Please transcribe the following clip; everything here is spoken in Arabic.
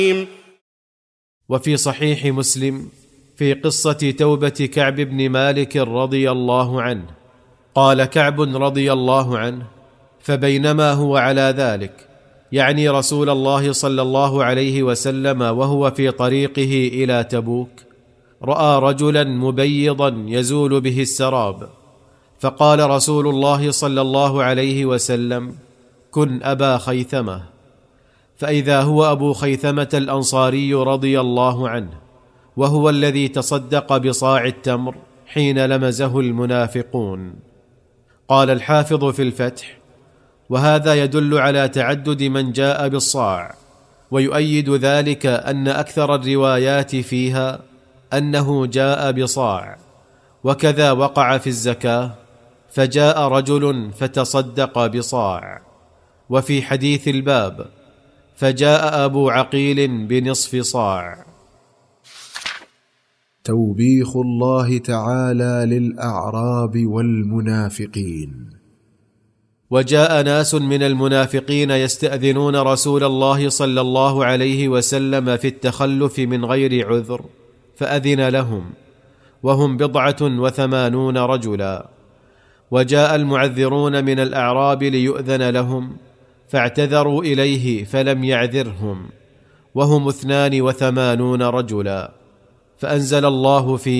وفي صحيح مسلم في قصة توبة كعب بن مالك رضي الله عنه قال كعب رضي الله عنه: فبينما هو على ذلك، يعني رسول الله صلى الله عليه وسلم، وهو في طريقه إلى تبوك، رأى رجلا مبيضا يزول به السراب، فقال رسول الله صلى الله عليه وسلم: كن أبا خيثمة. فإذا هو أبو خيثمة الأنصاري رضي الله عنه، وهو الذي تصدق بصاع التمر حين لمزه المنافقون. قال الحافظ في الفتح: وهذا يدل على تعدد من جاء بالصاع، ويؤيد ذلك أن أكثر الروايات فيها أنه جاء بصاع. وكذا وقع في الزكاة، فجاء رجل فتصدق بصاع. وفي حديث الباب: فجاء أبو عقيل بنصف صاع. توبيخ الله تعالى للأعراب والمنافقين. وجاء ناس من المنافقين يستأذنون رسول الله صلى الله عليه وسلم في التخلف من غير عذر، فأذن لهم، وهم 87 رجلا. وجاء المعذرون من الأعراب ليؤذن لهم، فاعتذروا إليه فلم يعذرهم، وهم 82 رجلا. فأنزل الله فيه: